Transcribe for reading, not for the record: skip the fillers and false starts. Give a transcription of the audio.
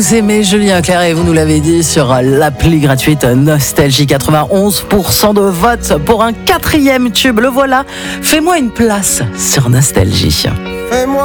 Vous aimez Julien Clerc et vous nous l'avez dit sur l'appli gratuite Nostalgie. 91% de vote pour un 4e tube. Le voilà. Fais-moi une place sur Nostalgie. Fais-moi